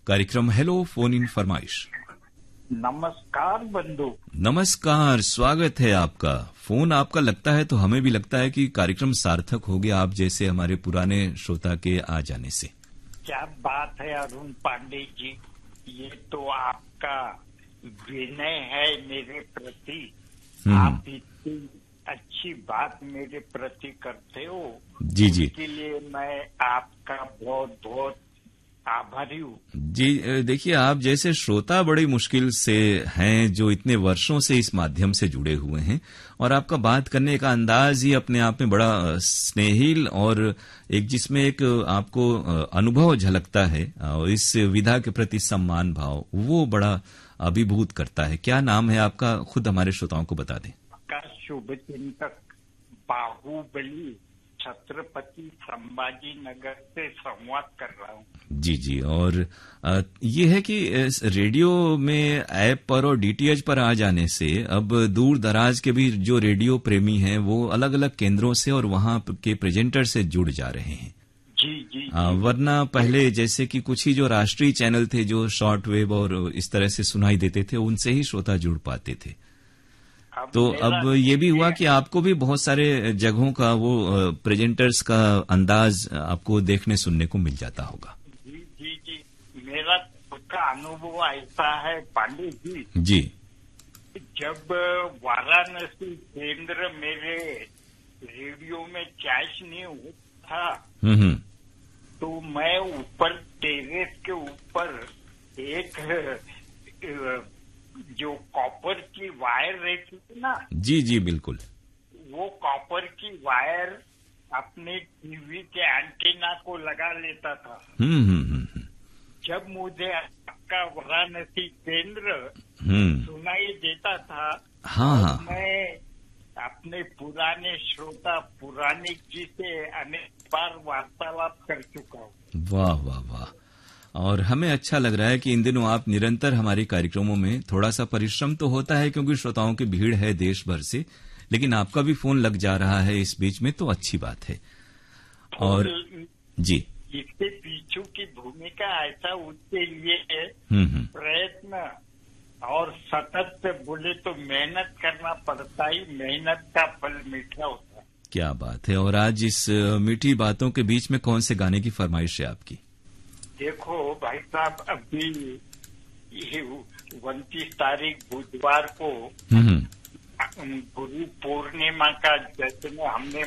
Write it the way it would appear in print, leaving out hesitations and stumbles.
कार्यक्रम hello phone in फरमाइश। नमस्कार बंधु। नमस्कार, स्वागत है आपका। फोन आपका लगता है तो हमें भी लगता है कि कार्यक्रम सार्थक हो गया आप जैसे हमारे पुराने श्रोता के आ जाने से। क्या बात है अरुण पांडे जी, ये तो आपका विनय है मेरे प्रति। आप इतनी अच्छी बात मेरे प्रति करते हो, जी जी, इसके लिए मैं आपका बहुत बहुत आभारी हूँ। जी देखिए, आप जैसे श्रोता बड़ी मुश्किल से हैं जो इतने वर्षों से इस माध्यम से जुड़े हुए हैं, और आपका बात करने का अंदाज ही अपने आप में बड़ा स्नेहिल और एक जिसमें एक आपको अनुभव झलकता है और इस विधा के प्रति सम्मान भाव वो बड़ा अभिभूत करता है। क्या नाम है आपका, खुद हमारे श्रोताओं को बता दें। आपका शुभ चिंतक बाहुबली छत्रपति संभाजी नगर से संवाद कर रहा हूँ। जी जी, और ये है कि रेडियो में ऐप पर और डीटीएच पर आ जाने से अब दूर दराज के भी जो रेडियो प्रेमी हैं वो अलग अलग केंद्रों से और वहां के प्रेजेंटर से जुड़ जा रहे हैं। जी जी, वरना पहले जैसे कि कुछ ही जो राष्ट्रीय चैनल थे जो शॉर्ट वेव और इस तरह से सुनाई देते थे उनसे ही श्रोता जुड़ पाते थे। तो अब ये भी हुआ कि आपको भी बहुत सारे जगहों का वो प्रेजेंटर्स का अंदाज आपको देखने सुनने को मिल जाता होगा। जी जी जी, मेरा खुद का अनुभव ऐसा है पांडे जी। जी, जब वाराणसी केंद्र मेरे रेडियो में कैश नहीं होता था, तो मैं ऊपर टेरेस के ऊपर एक जो कॉपर की वायर रहती थी ना, जी जी बिल्कुल, वो कॉपर की वायर अपने टीवी के एंटीना को लगा लेता था। जब मुझे आपका वाराणसी केंद्र सुनाई देता था, हाँ, मैं अपने पुराने श्रोता पुराणिक जी से अनेक बार वार्तालाप कर चुका हूँ। वाह वाह वाह, और हमें अच्छा लग रहा है कि इन दिनों आप निरंतर हमारे कार्यक्रमों में, थोड़ा सा परिश्रम तो होता है क्योंकि श्रोताओं की भीड़ है देश भर से, लेकिन आपका भी फोन लग जा रहा है इस बीच में, तो अच्छी बात है। और जी, इसके पीछे की भूमिका ऐसा उसके लिए प्रयत्न और सतत बोले तो मेहनत करना पड़ता ही, मेहनत का फल मीठा होता है। क्या बात है। और आज इस मीठी बातों के बीच में कौन से गाने की फरमाइश है आपकी? देखो भाई साहब, अभी 29 तारीख बुधवार को गुरु पूर्णिमा का जश्न हमने